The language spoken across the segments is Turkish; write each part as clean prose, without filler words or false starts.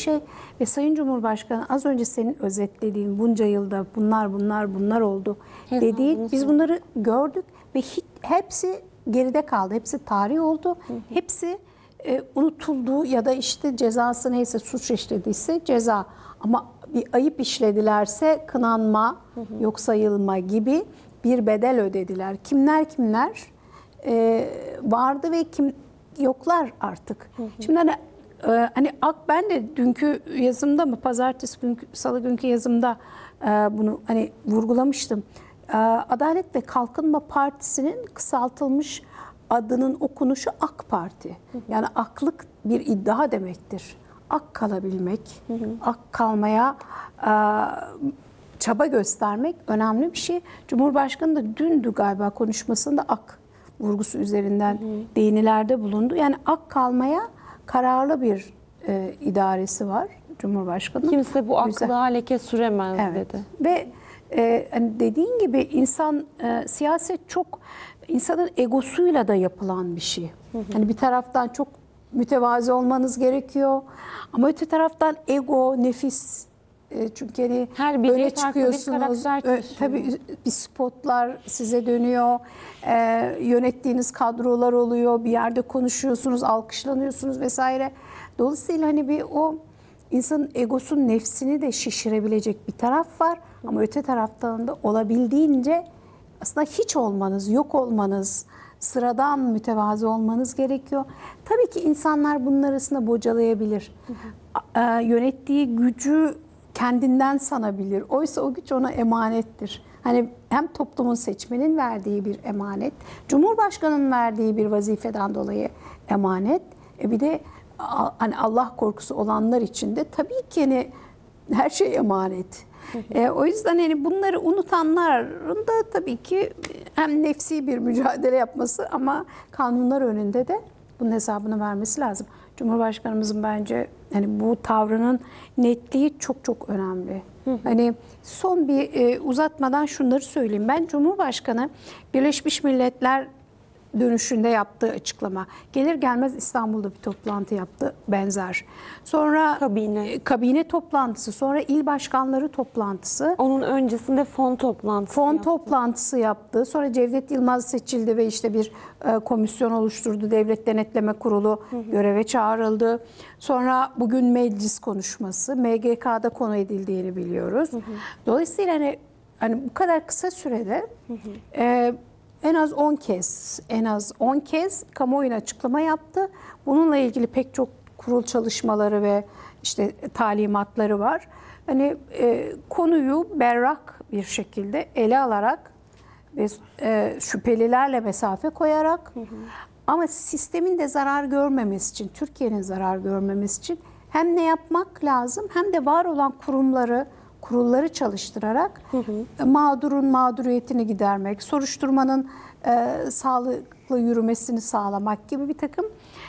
şey ve Sayın Cumhurbaşkanı az önce senin özetlediğin bunca yılda bunlar oldu dediğin, biz bunları gördük ve hepsi geride kaldı. Hepsi tarih oldu. Hepsi unutuldu ya da işte cezası neyse, suç işlediyse ceza, ama bir ayıp işledilerse kınanma, yok sayılma gibi bir bedel ödediler. Kimler vardı ve kim yoklar artık. Şimdi hani ben de dünkü yazımda mı, pazartesi günkü, salı günkü yazımda bunu hani vurgulamıştım. Adalet ve Kalkınma Partisi'nin kısaltılmış adının okunuşu AK Parti. Yani aklık bir iddia demektir. Ak kalabilmek, ak kalmaya çaba göstermek önemli bir şey. Cumhurbaşkanı da dündü galiba konuşmasında ak vurgusu üzerinden değinilerde bulundu. Yani ak kalmaya kararlı bir idaresi var Cumhurbaşkanı. Kimse bu aklığa leke süremez dedi. Ve hani dediğin gibi siyaset çok insanın egosuyla da yapılan bir şey. Hani bir taraftan çok mütevazi olmanız gerekiyor ama öte taraftan ego, nefis, çünkü hani her biri öne farklı bir çıkıyorsunuz. karakter Tabii bir spotlar size dönüyor. Yönettiğiniz kadrolar oluyor. Bir yerde konuşuyorsunuz, alkışlanıyorsunuz vesaire. Dolayısıyla hani bir o insanın egosunun nefsini de şişirebilecek bir taraf var. Ama öte taraftan da olabildiğince aslında hiç olmanız, yok olmanız, sıradan mütevazi olmanız gerekiyor. Tabii ki insanlar bunun arasında bocalayabilir. Yönettiği gücü kendinden sanabilir. Oysa o güç ona emanettir. Hani hem toplumun, seçmenin verdiği bir emanet, Cumhurbaşkanı'nın verdiği bir vazifeden dolayı emanet. Bir de hani Allah korkusu olanlar için de tabii ki hani her şey emanet. O yüzden hani bunları unutanların da tabii ki hem nefsi bir mücadele yapması ama kanunlar önünde de bunun hesabını vermesi lazım. Cumhurbaşkanımızın bence hani bu tavrının netliği çok çok önemli. Hani son bir uzatmadan şunları söyleyeyim. Ben Cumhurbaşkanı Birleşmiş Milletler dönüşünde yaptığı açıklama. Gelir gelmez İstanbul'da bir toplantı yaptı benzer. Sonra kabine toplantısı, sonra il başkanları toplantısı. Onun öncesinde fon toplantısı yaptı. Sonra Cevdet Yılmaz seçildi ve işte bir komisyon oluşturdu. Devlet Denetleme Kurulu göreve çağrıldı. Sonra bugün meclis konuşması, MGK'da konu edildiğini biliyoruz. Dolayısıyla hani bu kadar kısa sürede en az 10 kez kamuoyuna açıklama yaptı. Bununla ilgili pek çok kurul çalışmaları ve işte talimatları var. Hani konuyu berrak bir şekilde ele alarak ve şüphelilerle mesafe koyarak ama sistemin de zarar görmemesi için, Türkiye'nin zarar görmemesi için hem ne yapmak lazım hem de var olan kurulları çalıştırarak mağdurun mağduriyetini gidermek, soruşturmanın sağlıklı yürümesini sağlamak gibi bir takım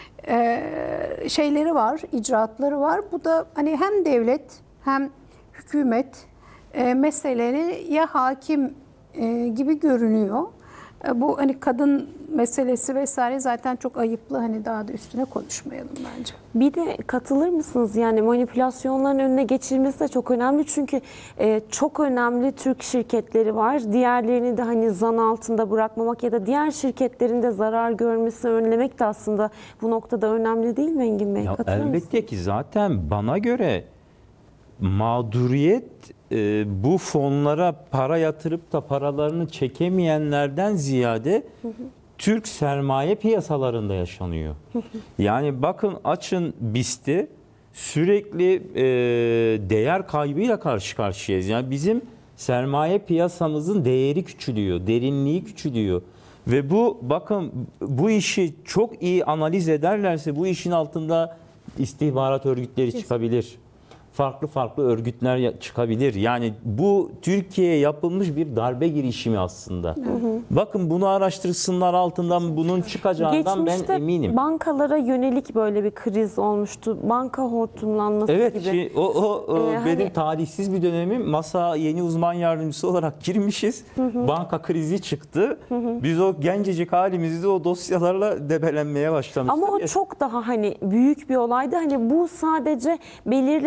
şeyleri var, icraatları var. Bu da hani hem devlet hem hükümet meseleleri hakim gibi görünüyor. Bu hani kadın meselesi vesaire zaten çok ayıplı, hani daha da üstüne konuşmayalım bence. Bir de katılır mısınız? Yani manipülasyonların önüne geçilmesi de çok önemli. Çünkü çok önemli Türk şirketleri var. Diğerlerini de hani zan altında bırakmamak ya da diğer şirketlerin de zarar görmesini önlemek de aslında bu noktada önemli değil mi Engin Bey? Elbette ki zaten bana göre mağduriyet bu fonlara para yatırıp da paralarını çekemeyenlerden ziyade Türk sermaye piyasalarında yaşanıyor. Yani bakın, açın BIST'i, sürekli değer kaybıyla karşı karşıyayız. Yani bizim sermaye piyasamızın değeri küçülüyor, derinliği küçülüyor. Ve bu işi çok iyi analiz ederlerse bu işin altında istihbarat örgütleri çıkabilir. Farklı örgütler çıkabilir. Yani bu Türkiye'ye yapılmış bir darbe girişimi aslında. Bakın, bunu araştırsınlar, altından bunun çıkacağından ben eminim. Bankalara yönelik böyle bir kriz olmuştu. Banka hortumlanması gibi. Evet, benim talihsiz bir dönemim. Masa yeni uzman yardımcısı olarak girmişiz. Banka krizi çıktı. Biz o gencecik halimizde o dosyalarla debelenmeye başlamıştık. Ama o çok daha hani büyük bir olaydı. Hani bu sadece belirli